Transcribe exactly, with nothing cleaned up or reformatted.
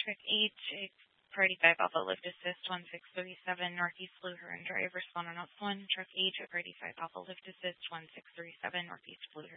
Truck H, Priority five Alpha Lift Assist one six three seven Northeast Blue Heron Drive. Respond on ops one. Truck H at Priority five Alpha Lift Assist one six three seven Northeast Blue Heron.